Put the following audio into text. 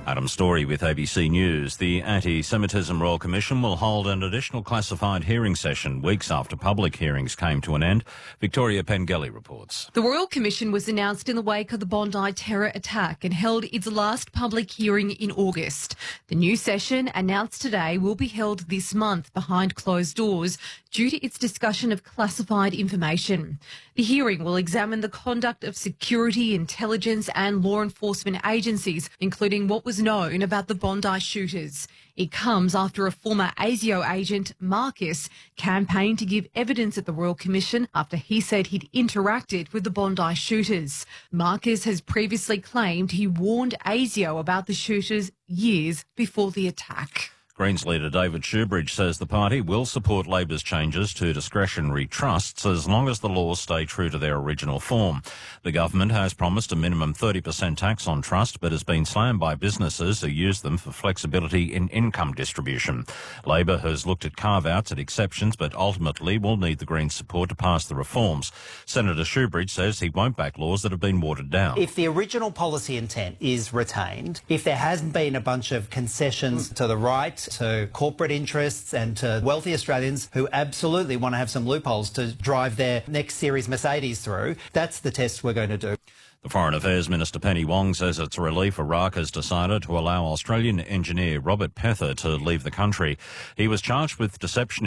Adam Story with ABC News. The Anti-Semitism Royal Commission will hold an additional classified hearing session weeks after public hearings came to an end. Victoria Pengelly reports. The Royal Commission was announced in the wake of the Bondi terror attack and held its last public hearing in August. The new session, announced today, will be held this month behind closed doors due to its discussion of classified information. The hearing will examine the conduct of security, intelligence and law enforcement agencies, including what was known about the Bondi shooters. It comes after a former ASIO agent, Marcus, campaigned to give evidence at the Royal Commission after he said he'd interacted with the Bondi shooters. Marcus has previously claimed he warned ASIO about the shooters years before the attack. Greens leader David Shoebridge says the party will support Labor's changes to discretionary trusts as long as the laws stay true to their original form. The government has promised a minimum 30% tax on trust but has been slammed by businesses who use them for flexibility in income distribution. Labor has looked at carve-outs and exceptions but ultimately will need the Greens' support to pass the reforms. Senator Shoebridge says he won't back laws that have been watered down. If the original policy intent is retained, if there hasn't been a bunch of concessions to the right, to corporate interests and to wealthy Australians who absolutely want to have some loopholes to drive their next series Mercedes through, that's the test we're going to do. The Foreign Affairs Minister Penny Wong says it's a relief Iraq has decided to allow Australian engineer Robert Pether to leave the country. He was charged with deception